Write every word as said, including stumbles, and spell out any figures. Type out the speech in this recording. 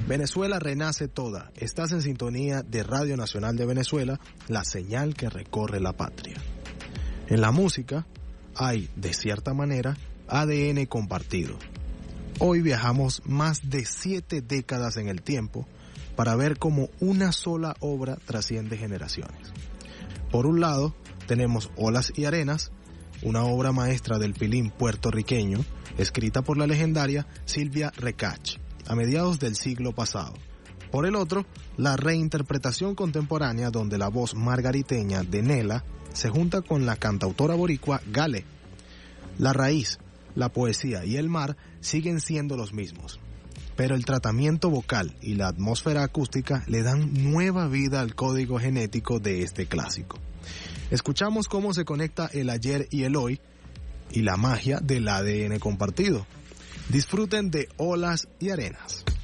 Venezuela renace toda. Estás en sintonía de Radio Nacional de Venezuela, la señal que recorre la patria. En la música hay, de cierta manera, A D N compartido. Hoy viajamos más de siete décadas en el tiempo para ver cómo una sola obra trasciende generaciones. Por un lado, tenemos Olas y Arenas, una obra maestra del pilín puertorriqueño, escrita por la legendaria Silvia Recach, a mediados del siglo pasado. Por el otro, la reinterpretación contemporánea donde la voz margariteña de Nela se junta con la cantautora boricua Gale. La raíz, la poesía y el mar siguen siendo los mismos, pero el tratamiento vocal y la atmósfera acústica le dan nueva vida al código genético de este clásico. Escuchamos cómo se conecta el ayer y el hoy y la magia del A D N compartido. Disfruten de Olas y Arenas.